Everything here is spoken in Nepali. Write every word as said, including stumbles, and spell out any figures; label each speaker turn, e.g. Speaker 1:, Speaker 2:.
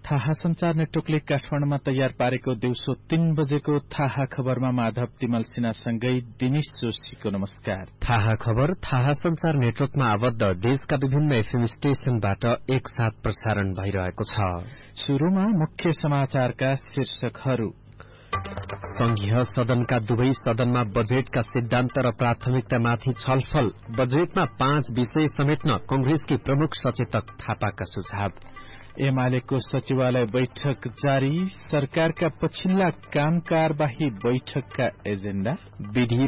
Speaker 1: थाहा संचार नेटवर्कले काठमाडौँमा तयार पारेको दिउँसो तीन बजेको थाहा खबरमा माधव तिमल सिन्हासँगै दिनेश जोशीको नमस्कार।
Speaker 2: थाहा खबर थाहा संचार नेटवर्कमा आबद्ध देशका विभिन्न एफएम स्टेशनबाट एकसाथ प्रसारण भइरहेको छ।
Speaker 1: शुरूमा मुख्य समाचारका शीर्षकहरू।
Speaker 2: संघीय सदनका दुवै सदनमा बजेटका सिद्धान्त र प्राथमिकतामाथि छलफल। बजेटमा पाँच विषय समेट्न कंग्रेसकी प्रमुख सचेतक थापाका सुझाव।
Speaker 1: एमालेको सचिवालय बैठक जारी। सरकारका पछिल्ला काम कारबाही बैठकका एजेण्डा।
Speaker 2: विधि